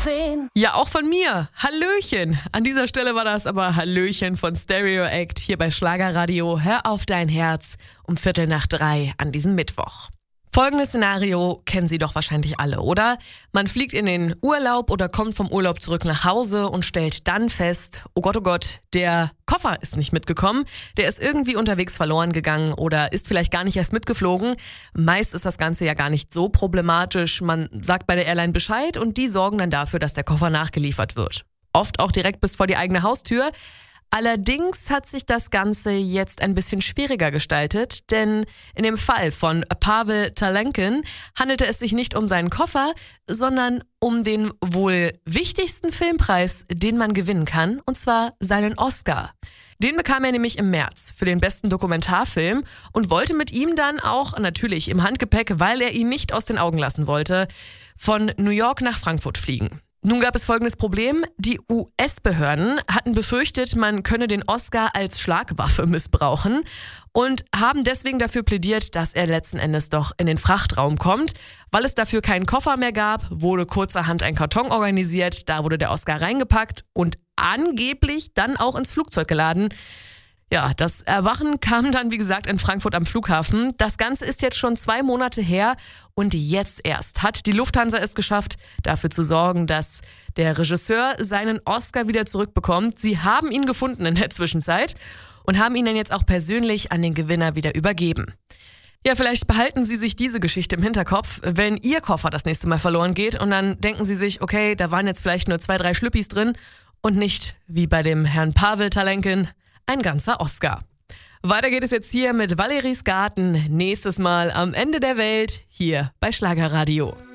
10. Ja, auch von mir. Hallöchen. An dieser Stelle war das aber Hallöchen von Stereo Act hier bei Schlagerradio. Hör auf dein Herz um 2:45 an diesem Mittwoch. Folgendes Szenario kennen Sie doch wahrscheinlich alle, oder? Man fliegt in den Urlaub oder kommt vom Urlaub zurück nach Hause und stellt dann fest, oh Gott, der Koffer ist nicht mitgekommen, der ist irgendwie unterwegs verloren gegangen oder ist vielleicht gar nicht erst mitgeflogen. Meist ist das Ganze ja gar nicht so problematisch. Man sagt bei der Airline Bescheid und die sorgen dann dafür, dass der Koffer nachgeliefert wird. Oft auch direkt bis vor die eigene Haustür. Allerdings hat sich das Ganze jetzt ein bisschen schwieriger gestaltet, denn in dem Fall von Pavel Talenkin handelte es sich nicht um seinen Koffer, sondern um den wohl wichtigsten Filmpreis, den man gewinnen kann, und zwar seinen Oscar. Den bekam er nämlich im März für den besten Dokumentarfilm und wollte mit ihm dann auch, natürlich im Handgepäck, weil er ihn nicht aus den Augen lassen wollte, von New York nach Frankfurt fliegen. Nun gab es folgendes Problem. Die US-Behörden hatten befürchtet, man könne den Oscar als Schlagwaffe missbrauchen und haben deswegen dafür plädiert, dass er letzten Endes doch in den Frachtraum kommt. Weil es dafür keinen Koffer mehr gab, wurde kurzerhand ein Karton organisiert, da wurde der Oscar reingepackt und angeblich dann auch ins Flugzeug geladen. Ja, das Erwachen kam dann, wie gesagt, in Frankfurt am Flughafen. Das Ganze ist jetzt schon 2 Monate her und jetzt erst hat die Lufthansa es geschafft, dafür zu sorgen, dass der Regisseur seinen Oscar wieder zurückbekommt. Sie haben ihn gefunden in der Zwischenzeit und haben ihn dann jetzt auch persönlich an den Gewinner wieder übergeben. Ja, vielleicht behalten Sie sich diese Geschichte im Hinterkopf, wenn Ihr Koffer das nächste Mal verloren geht und dann denken Sie sich, okay, da waren jetzt vielleicht nur 2, 3 Schlüppis drin und nicht, wie bei dem Herrn Pavel Talenkin, ein ganzer Oscar. Weiter geht es jetzt hier mit Valeries Garten. Nächstes Mal am Ende der Welt hier bei Schlagerradio.